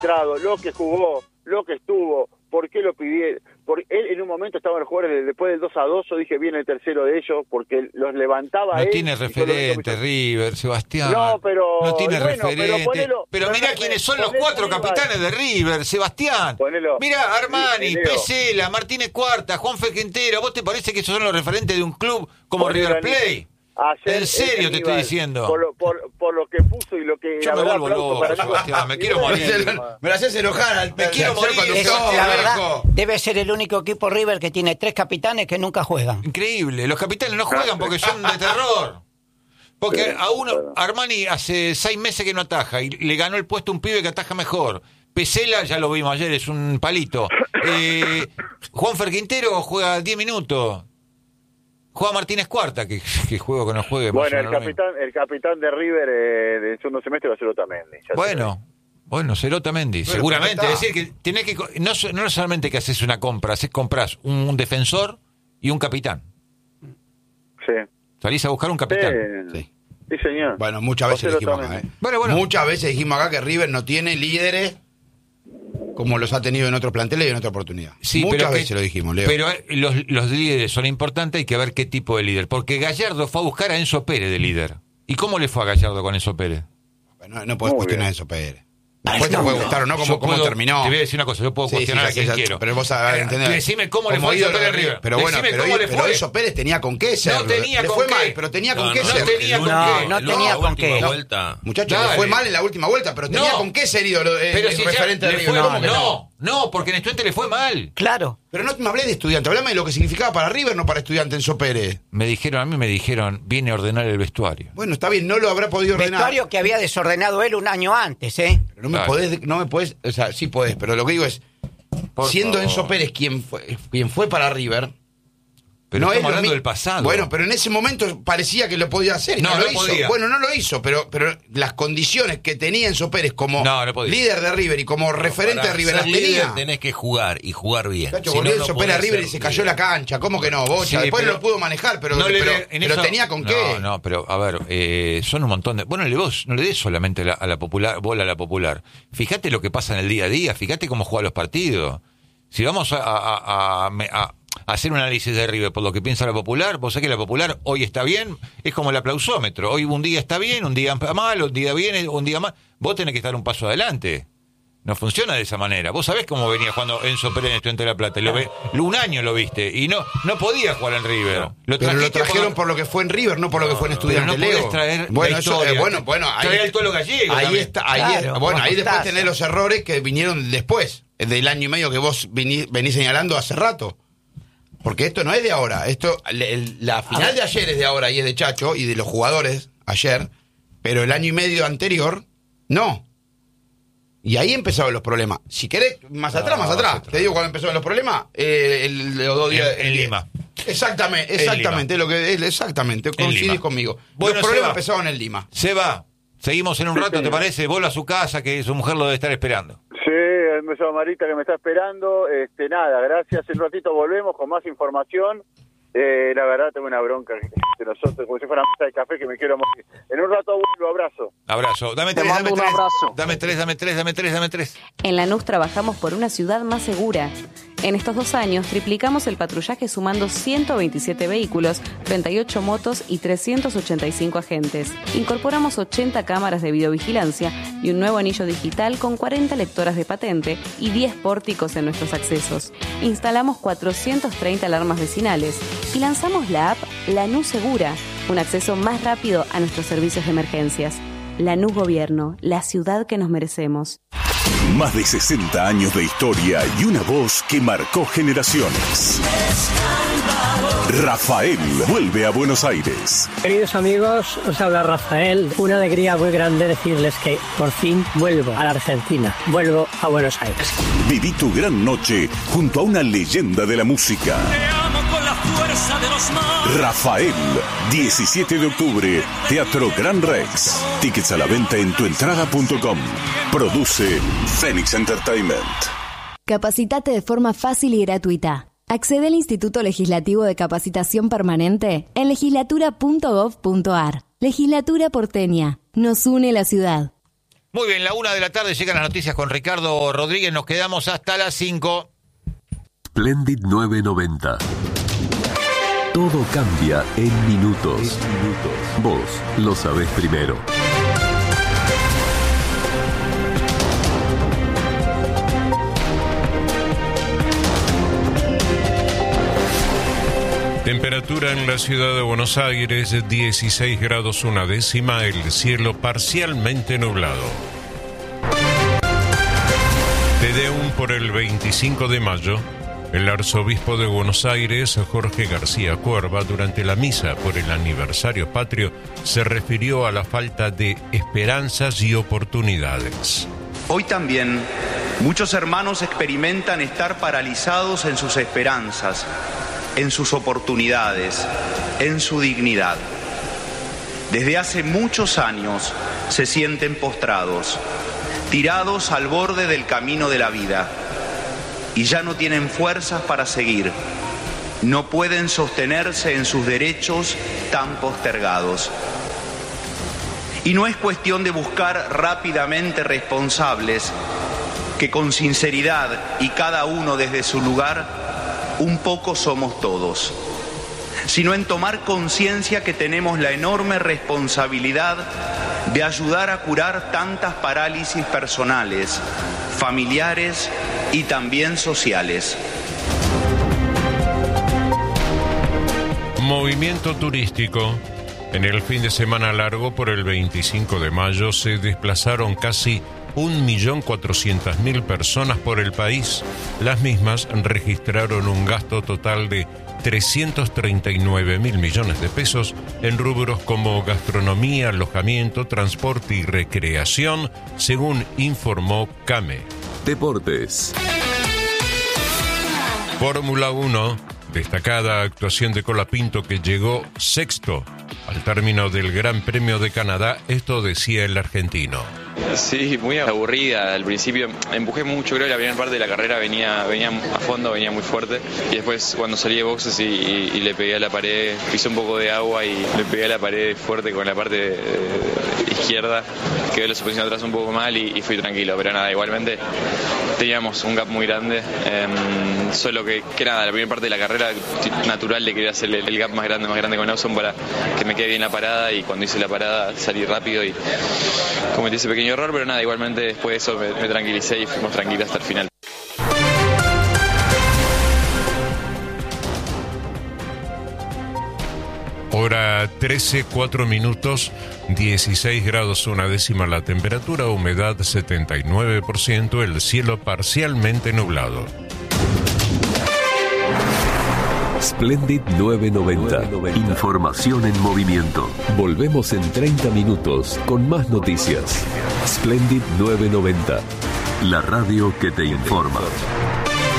lo que jugó, lo que estuvo, por qué lo pidieron. Porque él en un momento estaba en los jugadores después del 2-2, yo dije viene el tercero de ellos, porque los levantaba no él. No tiene referente, River, Sebastián. No, pero... No tiene bueno, referente. Pero mirá quiénes son los 4 capitanes de River, Sebastián. Mirá, Armani, Pesela, Martínez Cuarta, Juanfer Quintero. ¿Vos te parece que esos son los referentes de un club como River Plate? En serio te estoy diciendo. Por lo que puso y lo que... Yo me vuelvo loco, Sebastián, me quiero morir. Me lo haces enojar. Me quiero morir. La verdad, debe ser el único equipo River que tiene 3 capitanes que nunca juegan. Increíble, los capitanes no juegan porque son de terror. Porque a uno, Armani hace 6 meses que no ataja y le ganó el puesto a un pibe que ataja mejor. Pesela, ya lo vimos ayer, es un palito. Juanfer Quintero juega 10 minutos. Juega Martínez Cuarta, que juego que no juegue. Bueno, el capitán de River del segundo semestre va a ser Otamendi. Bueno, será Otamendi, seguramente. Es decir, que tenés que no solamente que haces una compra, compras un defensor y un capitán. Sí. Salís a buscar un capitán. Sí, señor. Bueno, muchas veces dijimos acá, Bueno. Muchas veces dijimos acá que River no tiene líderes como los ha tenido en otros planteles y en otra oportunidad. Sí, muchas veces lo dijimos, Leo. Pero los líderes son importantes, hay que ver qué tipo de líder. Porque Gallardo fue a buscar a Enzo Pérez de líder. ¿Y cómo le fue a Gallardo con Enzo Pérez? No podés cuestionar a Enzo Pérez. Después te puede gustar o no cómo terminó. Te voy a decir una cosa, yo puedo cuestionar a quien quiero. Pero vos sabés entender. Decime cómo le fue a Enzo Pérez River. Pero bueno, pero Enzo Pérez tenía con qué ser. No tenía con qué. Mal, pero tenía con qué ser. No tenía con qué. Muchachos, le fue mal en la última vuelta, pero tenía con qué ser el referente de River. No, porque en Estudiantes le fue mal. Claro. Pero no me hablé de Estudiante, hablame de lo que significaba para River, no para Estudiante Enzo Pérez. A mí me dijeron, viene a ordenar el vestuario. Bueno, está bien, no lo habrá podido ordenar. Vestuario que había desordenado él un año antes, ¿eh? Pero no me podés, o sea, sí podés, pero lo que digo es, siendo Enzo Pérez quien fue para River... Pero no, estamos hablando del pasado. Bueno, pero en ese momento parecía que lo podía hacer y no lo hizo. Podía. Bueno, no lo hizo, pero las condiciones que tenía Enzo Pérez como líder de River y como referente de River las tenía. Tenés que jugar y jugar bien. Cacho, volvió Enzo Pérez a River y se cayó la cancha. ¿Cómo que no? Bocha. Después no lo pudo manejar, pero tenía con qué. No, pero a ver, son un montón de... Bueno, no le des solamente a la popular, bola a la popular. Fíjate lo que pasa en el día a día, fíjate cómo juega los partidos. Si vamos a hacer un análisis de River por lo que piensa la popular, vos sabés que la popular hoy está bien, es como el aplausómetro, hoy un día está bien, un día mal, un día bien, un día mal, vos tenés que estar un paso adelante, no funciona de esa manera, vos sabés cómo venía jugando Enzo Pérez en Estudiantes de La Plata, un año lo viste, y no podía jugar en River. Lo trajeron por lo que fue en River, no por lo que fue en Estudiantes. No podés traer traer el Tuelo Gallego. Ahí está, ahí después tenés los errores que vinieron después, del año y medio que vos venís señalando hace rato. Porque esto no es de ahora, la final de ayer es de ahora y es de Chacho y de los jugadores ayer, pero el año y medio anterior, no. Y ahí empezaron los problemas. Si querés, más atrás. Te digo cuando empezaron los problemas, los 2 días en Lima. Exactamente, lo que es exactamente, coincidís conmigo. Bueno, los problemas empezaron en Lima. Se va. Seguimos en un rato, ¿te parece? Vuelve a su casa, que su mujer lo debe estar esperando. Sí, el beso a Marita que me está esperando. Nada, gracias. En un ratito volvemos con más información. La verdad tengo una bronca de nosotros, como si fuera una mesa de café que me quiero morir. En un rato vuelvo, abrazo. Dame tres. En Lanús trabajamos por una ciudad más segura. En estos 2 años triplicamos el patrullaje sumando 127 vehículos, 38 motos y 385 agentes. Incorporamos 80 cámaras de videovigilancia y un nuevo anillo digital con 40 lectoras de patente y 10 pórticos en nuestros accesos. Instalamos 430 alarmas vecinales y lanzamos la app Lanús Segura, un acceso más rápido a nuestros servicios de emergencias. Lanús Gobierno, la ciudad que nos merecemos. Más de 60 años de historia y una voz que marcó generaciones. Rafael vuelve a Buenos Aires. Queridos amigos, os habla Rafael. Una alegría muy grande decirles que por fin vuelvo a la Argentina. Vuelvo a Buenos Aires. Viví tu gran noche junto a una leyenda de la música. Te amo con la fuerza de los mares. Rafael, 17 de octubre, Teatro Gran Rex. Tickets a la venta en tuentrada.com. Produce Phoenix Entertainment. Capacitate de forma fácil y gratuita. Accede al Instituto Legislativo de Capacitación Permanente en legislatura.gov.ar. Legislatura porteña. Nos une la ciudad. Muy bien, 1:00 llegan las noticias con Ricardo Rodríguez. Nos quedamos hasta las 5. Splendid 990. Todo cambia en minutos. Vos lo sabés primero. Temperatura en la ciudad de Buenos Aires, 16 grados 1 décima, el cielo parcialmente nublado. Tedeum por el 25 de mayo. El arzobispo de Buenos Aires, Jorge García Cuerva, durante la misa por el aniversario patrio, se refirió a la falta de esperanzas y oportunidades. Hoy también muchos hermanos experimentan estar paralizados en sus esperanzas, en sus oportunidades, en su dignidad. Desde hace muchos años se sienten postrados, tirados al borde del camino de la vida, y ya no tienen fuerzas para seguir. No pueden sostenerse en sus derechos tan postergados. Y no es cuestión de buscar rápidamente responsables que con sinceridad y cada uno desde su lugar, un poco somos todos, sino en tomar conciencia que tenemos la enorme responsabilidad de ayudar a curar tantas parálisis personales, familiares y también sociales. Movimiento turístico. En el fin de semana largo por el 25 de mayo se desplazaron casi 1.400.000 personas por el país. Las mismas registraron un gasto total de 339.000 millones de pesos en rubros como gastronomía, alojamiento, transporte y recreación, según informó CAME. Deportes. Fórmula 1, destacada actuación de Colapinto, que llegó sexto al término del Gran Premio de Canadá. Esto decía el argentino. Sí, muy aburrida. Al principio empujé mucho, creo que la primera parte de la carrera venía a fondo, venía muy fuerte. Y después cuando salí de boxes y le pegué a la pared, pisé un poco de agua y le pegué a la pared fuerte con la parte izquierda. Quedé la suspensión atrás un poco mal y fui tranquilo. Pero nada, igualmente teníamos un gap muy grande. Solo que nada, la primera parte de la carrera natural le quería hacer el gap más grande con Lawson para que me quede bien la parada, y cuando hice la parada salí rápido y cometí ese pequeño error, pero nada, igualmente después de eso me tranquilicé y fuimos tranquilos hasta el final. Hora 13, 4 minutos, 16 grados 1 décima la temperatura, humedad 79%, el cielo parcialmente nublado. Splendid 990. Información en movimiento. Volvemos en 30 minutos con más noticias. Splendid 990. La radio que te informa.